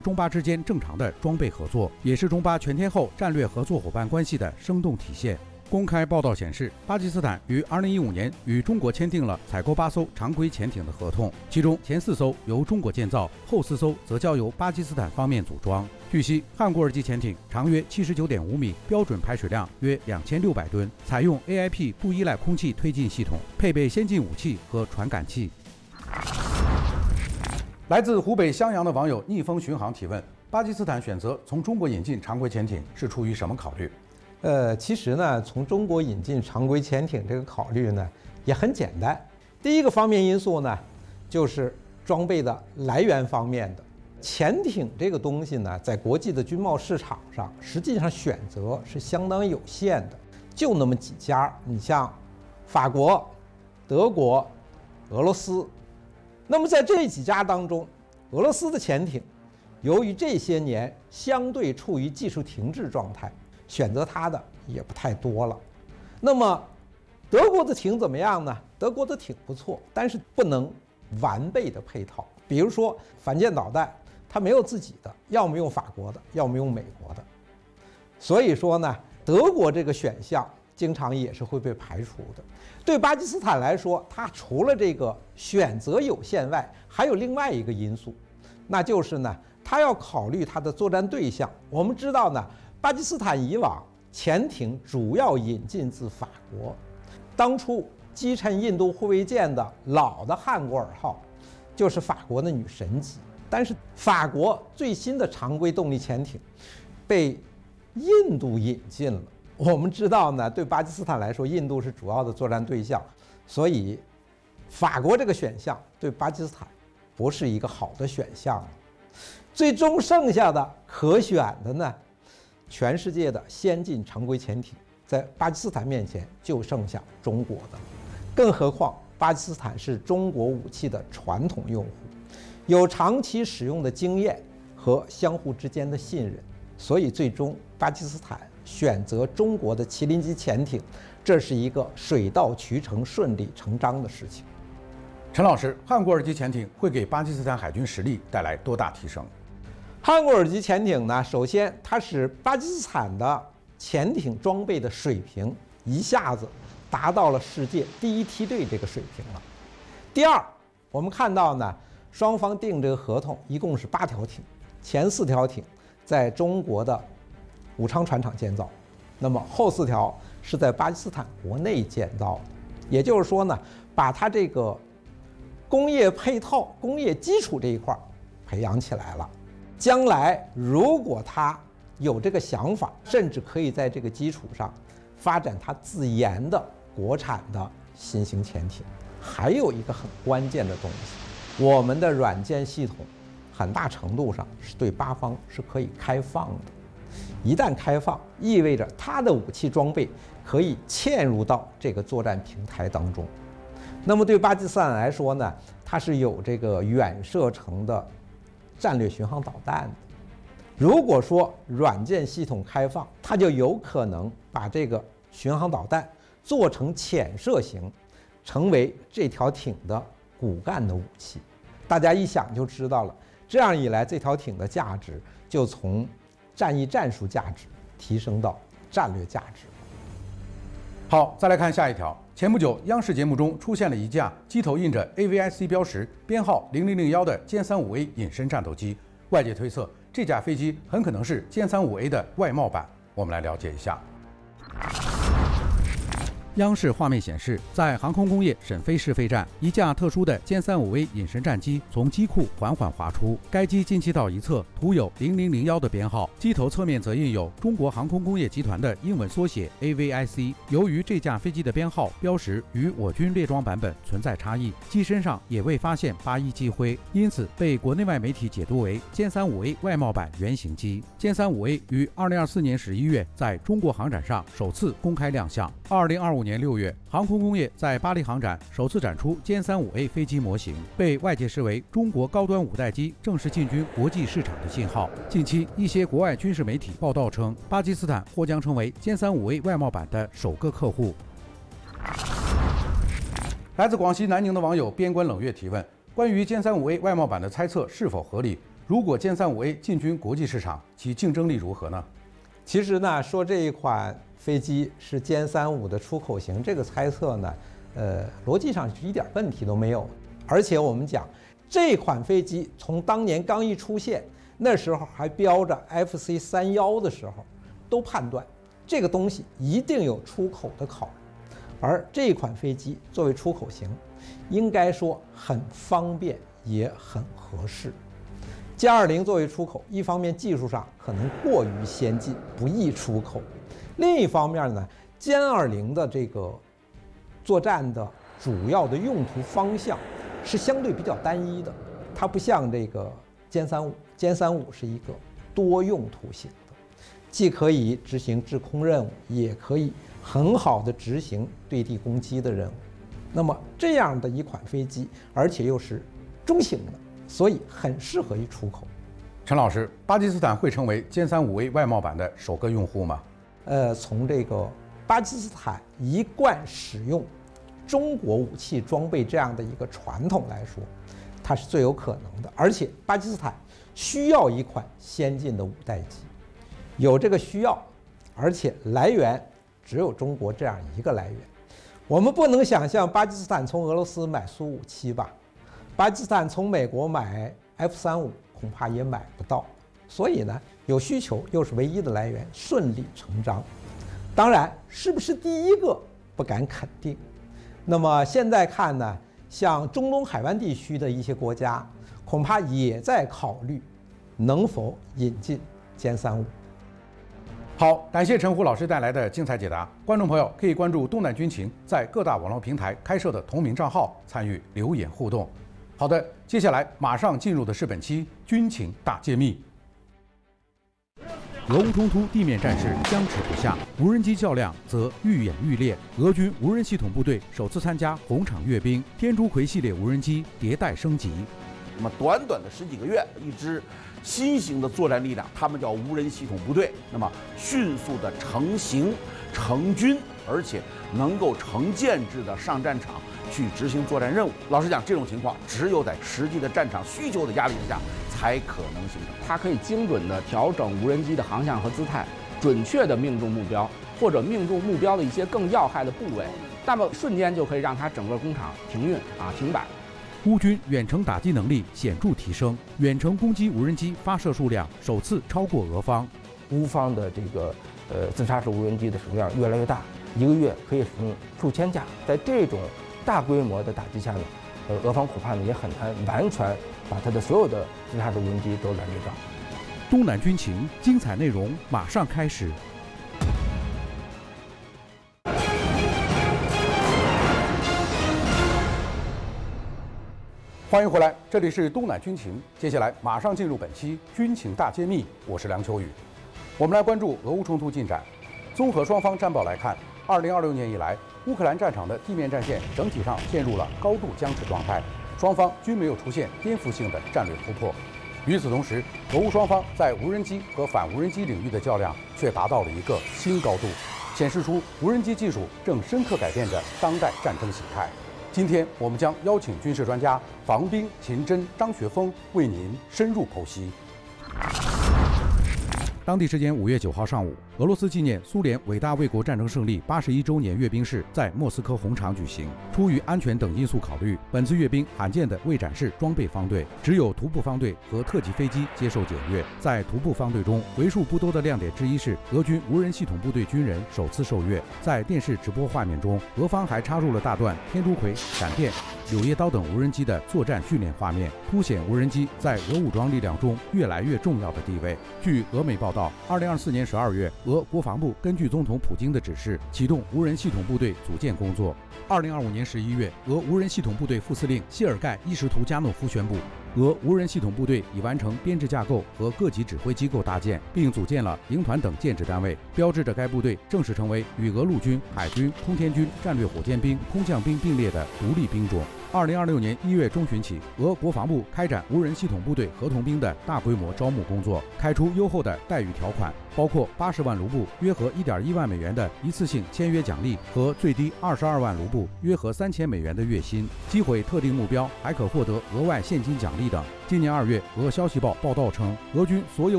中巴之间正常的装备合作，也是中巴全天候战略合作伙伴关系的生动体现。公开报道显示，巴基斯坦于2015年与中国签订了采购8艘常规潜艇的合同，其中前4艘由中国建造，后4艘则交由巴基斯坦方面组装。据悉，汉古尔级潜艇长约79.5米，标准排水量约2600吨，采用 AIP 不依赖空气推进系统，配备先进武器和传感器。来自湖北襄阳的网友逆风巡航提问：巴基斯坦选择从中国引进常规潜艇是出于什么考虑？ 其实呢，从中国引进常规潜艇这个考虑呢，也很简单。第一个方面因素呢，就是装备的来源方面的。潜艇这个东西呢，在国际的军贸市场上，实际上选择是相当有限的，就那么几家。你像法国、德国、俄罗斯。那么在这几家当中，俄罗斯的潜艇，由于这些年相对处于技术停滞状态，选择它的也不太多了。那么德国的艇怎么样呢？德国的艇不错，但是不能完备的配套。比如说反舰导弹，它没有自己的，要么用法国的，要么用美国的。所以说呢，德国这个选项经常也是会被排除的。对巴基斯坦来说，它除了这个选择有限外，还有另外一个因素，那就是呢，它要考虑它的作战对象。我们知道呢，巴基斯坦以往潜艇主要引进自法国，当初击沉印度护卫舰的老的汉古尔号就是法国的女神级，但是法国最新的常规动力潜艇被印度引进了。我们知道呢，对巴基斯坦来说，印度是主要的作战对象，所以法国这个选项对巴基斯坦不是一个好的选项。最终剩下的可选的呢，全世界的先进常规潜艇在巴基斯坦面前就剩下中国的，更何况巴基斯坦是中国武器的传统用户，有长期使用的经验和相互之间的信任，所以最终巴基斯坦选择中国的麒麟级潜艇，这是一个水到渠成、顺理成章的事情。 陈老师，汉古尔级潜艇会给巴基斯坦海军实力带来多大提升？ 汉古尔级潜艇呢，首先它使巴基斯坦的潜艇装备的水平一下子达到了世界第一梯队这个水平了。第二，我们看到呢，双方订这个合同一共是8条艇，前4条艇在中国的武昌船厂建造，那么后4条是在巴基斯坦国内建造的。也就是说呢，把它这个工业配套、工业基础这一块培养起来了。将来如果他有这个想法，甚至可以在这个基础上发展他自研的国产的新型潜艇。还有一个很关键的东西，我们的软件系统很大程度上是对巴方是可以开放的。一旦开放，意味着它的武器装备可以嵌入到这个作战平台当中。那么对巴基斯坦来说呢，它是有这个远射程的战略巡航导弹的。如果说软件系统开放，它就有可能把这个巡航导弹做成潜射型，成为这条艇的骨干的武器。大家一想就知道了，这样一来，这条艇的价值就从战役战术价值提升到战略价值。 好，再来看下一条。前不久，央视节目中出现了一架机头印着 AVIC 标识、编号0001的歼35A 隐身战斗机，外界推测这架飞机很可能是歼35A 的外贸版。我们来了解一下。央视画面显示，在航空工业沈飞试飞站，一架特殊的歼35A 隐身战机从机库缓缓滑出。该机进气道一侧涂有0001的编号，机头侧面则印有中国航空工业集团的英文缩写 AVIC。由于这架飞机的编号标识与我军列装版本存在差异，机身上也未发现81机徽，因此被国内外媒体解读为歼35A 外贸版原型机。歼35A 于2024年11月在中国航展上首次公开亮相。2025年6月，航空工业在巴黎航展首次展出歼35A 飞机模型，被外界视为中国高端5代机正式进军国际市场的信号。近期，一些国外军事媒体报道称，巴基斯坦或将成为歼35A 外贸版的首个客户。来自广西南宁的网友边关冷月提问：关于歼35A 外贸版的猜测是否合理？ 如果歼35A 进军国际市场，其竞争力如何呢？ 其实呢，说这一款飞机是歼35的出口型，这个猜测呢，逻辑上是一点问题都没有。而且我们讲，这款飞机从当年刚一出现，那时候还标着 FC31的时候，都判断这个东西一定有出口的考虑。而这款飞机作为出口型，应该说很方便，也很合适。歼20作为出口，一方面技术上可能过于先进，不易出口；另一方面呢，歼20的这个作战的主要的用途方向是相对比较单一的，它不像这个歼35，歼35是一个多用途型的，既可以执行制空任务，也可以很好的执行对地攻击的任务。那么这样的一款飞机，而且又是中型的，所以很适合于出口。 陈老师，巴基斯坦会成为歼35A 外贸版的首个用户吗？ 从这个巴基斯坦一贯使用中国武器装备这样的一个传统来说，它是最有可能的。而且巴基斯坦需要一款先进的5代机，有这个需要，而且来源只有中国这样一个来源。我们不能想象巴基斯坦从俄罗斯买苏57吧，巴基斯坦从美国买 F35恐怕也买不到。所以呢，有需求又是唯一的来源，顺理成章。当然，是不是第一个不敢肯定。那么现在看呢，像中东海湾地区的一些国家，恐怕也在考虑能否引进歼35。 好，感谢陈虎老师带来的精彩解答。观众朋友可以关注东南军情在各大网络平台开设的同名账号，参与留言互动。好的，接下来马上进入的是本期军情大揭秘。俄乌冲突地面战事僵持不下，无人机较量则愈演愈烈。俄军无人系统部队首次参加红场阅兵，天竺葵系列无人机迭代升级。 那么短短的10几个月，一支新型的作战力量，他们叫无人系统部队，那么迅速的成型、成军，而且能够成建制的上战场去执行作战任务。老实讲，这种情况只有在实际的战场需求的压力之下才可能形成。 它可以精准地调整无人机的航向和姿态，准确地命中目标，或者命中目标的一些更要害的部位，那么瞬间就可以让它整个工厂停运停摆。 乌军远程打击能力显著提升，远程攻击无人机发射数量首次超过俄方。 乌方的这个自杀式无人机的使用量越来越大，一个月可以使用数千架。在这种大规模的打击下呢，俄方恐怕呢也很难完全把它的所有的自杀式无人机都拦截到。 东南军情精彩内容马上开始。欢迎回来，这里是东南军情。接下来马上进入本期军情大揭秘，我是梁秋雨。我们来关注俄乌冲突进展。综合双方战报来看，2026年以来，乌克兰战场的地面战线整体上陷入了高度僵持状态，双方均没有出现颠覆性的战略突破。与此同时，俄乌双方在无人机和反无人机领域的较量却达到了一个新高度，显示出无人机技术正深刻改变着当代战争形态。今天我们将邀请军事专家房兵秦真、张学峰为您深入剖析。当地时间5月9号上午，俄罗斯纪念苏联伟大卫国战争胜利81周年阅兵式在莫斯科红场举行。出于安全等因素考虑，本次阅兵罕见的未展示装备方队，只有徒步方队和特级飞机接受检阅。在徒步方队中，为数不多的亮点之一是俄军无人系统部队军人首次受阅。在电视直播画面中，俄方还插入了大段天竺葵、闪电、柳叶刀等无人机的作战训练画面，凸显无人机在俄武装力量中越来越重要的地位。据俄媒报道，2024年12月，俄国防部根据总统普京的指示，启动无人系统部队组建工作。2025年11月，俄无人系统部队副司令谢尔盖·伊什图加诺夫宣布，俄无人系统部队已完成编制架构和各级指挥机构搭建，并组建了营团等建制单位，标志着该部队正式成为与俄陆军、海军、空天军、战略火箭兵、空降兵并列的独立兵种。 2026年1月中旬起，俄国防部开展无人系统部队合同兵的大规模招募工作，开出优厚的待遇条款，包括80万卢布（约合1.1万美元）的一次性签约奖励和最低22万卢布（约合3000美元）的月薪。击毁特定目标还可获得额外现金奖励等。今年2月，俄消息报报道称，俄军所有